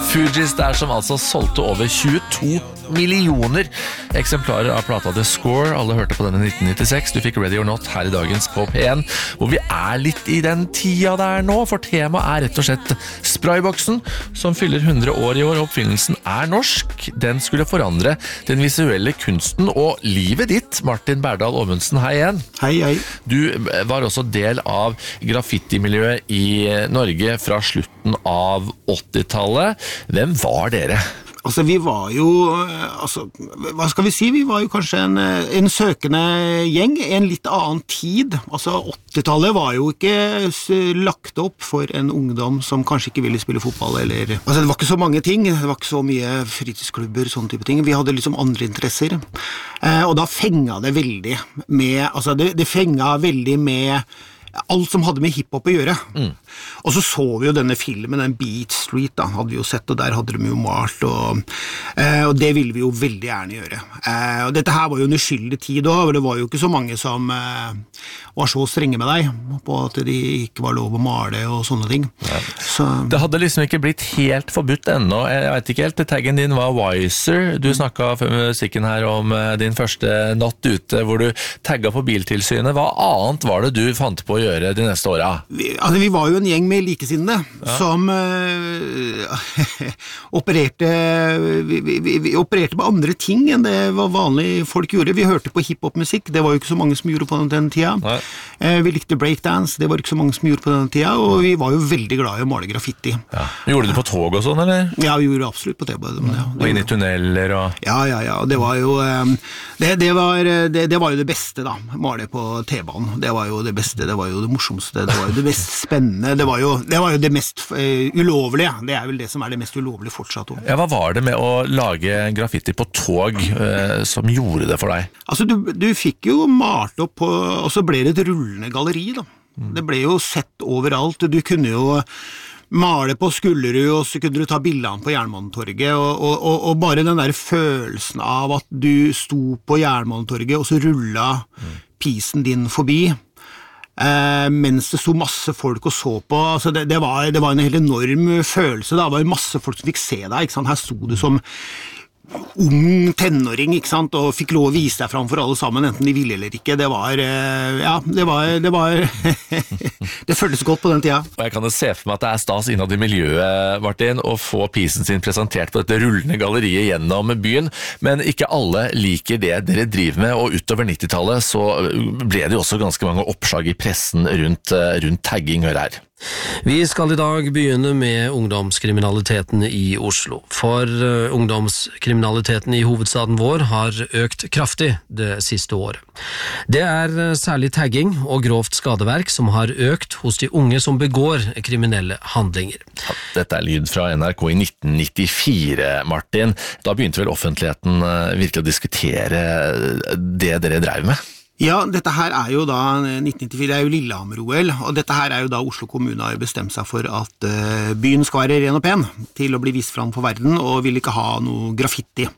Fugees der som altså solgte over 22 millioner eksemplarer av plata The Score. Alle hørte på denne 1996. Du fikk Ready or Not her i dagens på P1, hvor vi litt i den tida der nå, for temaet rett og slett Sprayboksen, som fyller 100 år i år. Oppfinnelsen norsk. Den skulle forandre den visuelle kunsten og livet ditt. Martin Berdal Amundsen, hei igjen. Hei, hei. Du var også del av graffiti-miljøet i Norge fra slutten av 80-tallet. Hvem var dere? Altså, vi var jo, hva skal vi si? Vi var jo kanskje en søkende gjeng, en litt annen tid. Altså, 80-tallet var jo ikke lagt opp for en ungdom som kanskje ikke ville spille fotball, eller... Altså, det var ikke så mange ting, det var ikke så mye fritidsklubber, sånne type ting. Vi hadde liksom andre interesser. Og da fenget det veldig med, altså, det fenget veldig med alt som hadde med hiphop å gjøre. Og så vi jo denne filmen, den Beat Street, da, hadde vi jo sett, og der hadde de jo malt, og det ville vi jo veldig gjerne gjøre. Og dette her var jo en uskyldig tid også, og det var jo ikke så mange som var så strenge med deg, på at det ikke var lov å male og sånne ting. Så... Det hadde liksom ikke blitt helt forbudt ennå. Jeg vet ikke helt, taggen din var Wiser. Du snakket før musikken her om din første natt ute, hvor du tagget på Biltilsynet. Hva annet var det du fant på å gjøre de neste åra? Vi var jo en gjeng med likesinnede som opererte med andre ting enn det var vanlig folk gjorde. Vi hørte på hiphop-musikk, det var jo ikke så mange som gjorde på den tida. Vi likte breakdance, det var ikke så mange som gjorde på den tida, og vi var jo veldig glad i å male graffiti. Gjorde du på tog og sånn, eller? Ja, vi gjorde absolutt på det. Og inn i tunneler og... Ja, det var jo det var jo det beste da, male på T-banen. Det var jo det beste, det var jo det morsomste, det var jo det mest spennende, det var jo det mest ulovlige. Det vel det som det mest ulovlige fortsatt også. Ja, hva var det med å lage graffiti på tog som gjorde det for deg? Altså, du fikk jo malt opp på, og så ble det et rullende galleri da. Det ble jo sett overalt. Du kunne jo male på Skullerud, og så kunne du ta bildene på Jernbanetorget, og bare den der følelsen av at du sto på Jernbanetorget, og så rullet pisen din forbi, mens det stod masse folk og så på. Altså det var en helt enorm følelse da. Det var masse folk som fikk se deg, ikke sant? Her stod du som ung tenåring, ikke sant, og fikk lov å vise deg fram for alle sammen, enten de ville eller ikke. Det var det føltes godt på den tida. Og jeg kan jo se for meg at det stas innad i miljøet, Martin, å få pisen sin presentert på dette rullende galleriet gjennom byen, men ikke alle liker det dere driver med, og utover 90-tallet så ble det jo også ganske mange oppslag i pressen rundt tagging, hør her. Vi skal i dag begynne med ungdomskriminaliteten i Oslo, for ungdomskriminaliteten i hovedstaden vår har økt kraftig det siste året. Det særlig tagging og grovt skadeverk som har økt hos de unge som begår kriminelle handlinger. Ja, dette lyd fra NRK i 1994, Martin. Da begynte vel offentligheten virkelig å diskutere det dere drev med? Ja, dette her jo da 1994, det jo Lillehammer-OL, og dette her jo da Oslo kommune har bestemt seg for at byen skal være ren og pen til å bli vist fram for verden, og vil ikke ha noe graffiti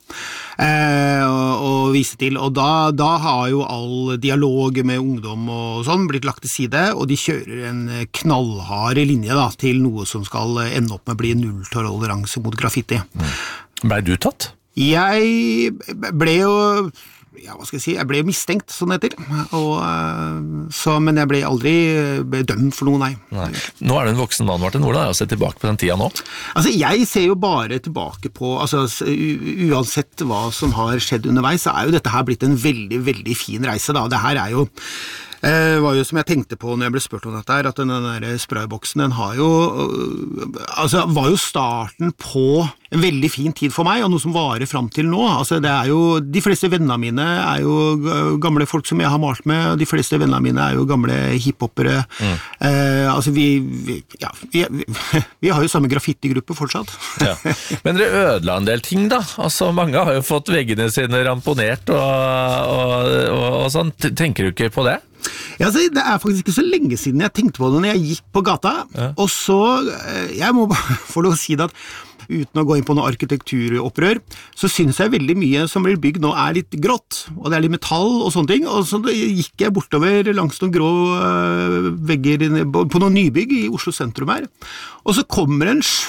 å vise til. Og da har jo all dialog med ungdom og sånn blitt lagt til side, og de kjører en knallhard linje da, til noe som skal ende opp med å bli nulltoleranse mot graffiti. Ble du tatt? Jeg ble jo... Ja, hva skal jeg si? Jeg ble mistenkt, sånn heter. Men jeg ble aldri dømt for noe, nei. Nå du en voksen mann, Martin. Hvordan det å se tilbake på den tida nå? Altså, jeg ser jo bare tilbake på, altså, uansett hva som har skjedd underveis, så jo dette her blitt en veldig, veldig fin reise, da. Det her jo... var jo som jeg tenkte på når jeg ble spurt om dette her, at den der sprayboksen, den har jo, altså, var jo starten på en veldig fin tid for meg, og noe som varer frem til nå. Altså, det jo, de fleste vennene mine jo gamle folk som jeg har malt med, og de fleste vennene mine jo gamle hiphopere. Altså, vi har jo samme graffiti-gruppe fortsatt. Ja. Men dere ødela en del ting da. Altså, mange har jo fått veggene sine ramponert og sånn. Tenker du ikke på det? Ja, altså, det faktisk ikke så lenge siden jeg tenkte på det når jeg gikk på gata, og så, jeg må bare få lov å si det at uten å gå inn på noe arkitekturopprør, så synes jeg veldig mye som blir bygd nå litt grått, og det litt metall og sånne ting, og så gikk jeg bortover langs noen grå vegger på noen nybygg i Oslo sentrum her, og så kommer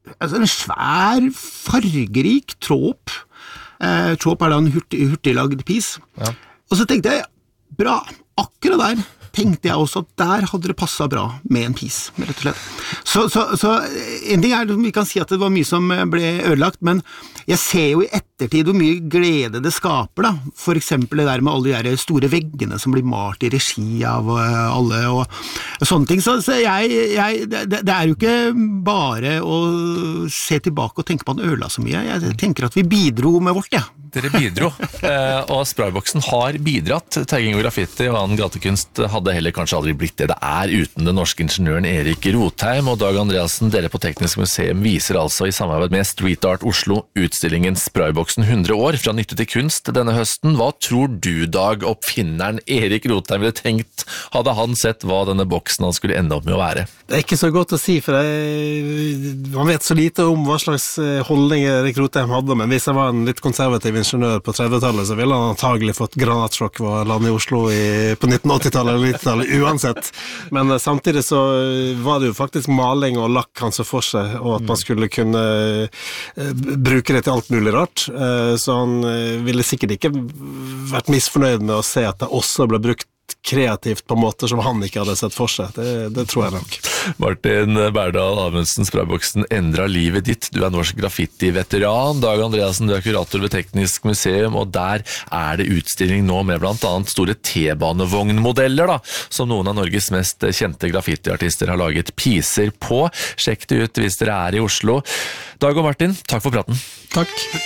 altså en svær, fargerik tråp. Tråp da en hurtiglagd piece. Ja. Og så tenkte jeg, bra, akkurat der tenkte jeg også at der hadde det passet bra med en piece, rett og slett. Så en ting vi kan si at det var mye som ble ødelagt, men jeg ser jo i ettertid hvor mye glede det skaper da. For eksempel det der med alle de der store veggene som blir malt i regi av alle og sånne ting. Så det jo ikke bare å se tilbake og tenke på at han ødela så mye. Jeg tenker at vi bidro med vårt, ja. Dere bidro, og Sprayboksen har bidratt. Tagging og graffiti og annen gatekunst hadde heller kanskje aldri blitt det uten den norske ingeniøren Erik Rotheim og Dag Andreassen. Dere på Teknisk Museum viser altså i samarbeid med Street Art Oslo utstillingen Sprayboksen 100 år fra nytte til kunst denne høsten. Hva tror du, Dag, oppfinneren Erik Rotheim ville tenkt hadde han sett hva denne boksen han skulle ende opp med å være? Det ikke så godt å si, for man vet så lite om hva slags holdning Erik Rotheim hadde, men hvis han var en litt konservativ ingeniør på 30-tallet, så ville han antagelig fått granatsjokk ved å lande i Oslo på 1980-tallet eller 90-tallet, uansett. Men samtidig så var det jo faktisk maling og lakk han så for seg, og at man skulle kunne bruke det til alt mulig rart. Så han ville sikkert ikke vært misfornøyd med å se at det også ble brukt kreativt på måter som han ikke hadde sett for seg. Det tror jeg nok. Martin Berdal Amundsen, Sprayboksen endret livet ditt. Du norsk graffiti-veteran. Dag Andreassen, du kurator ved Teknisk Museum, og der det utstilling nå med blant annet store T-banevognmodeller, som noen av Norges mest kjente graffitiartister har laget piser på. Sjekk det ut hvis dere i Oslo. Dag og Martin, takk for praten. Takk.